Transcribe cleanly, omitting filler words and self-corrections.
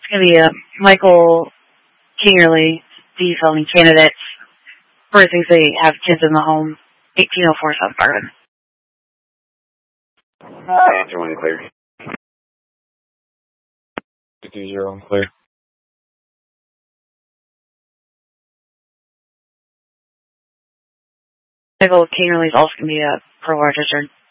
It's going to be Michael Kingerly, D felony candidate. First things they have kids in the home, 1804 South Garden. Answer one clear. 220 clear. Michael Kingerly is also going to be a pro registered.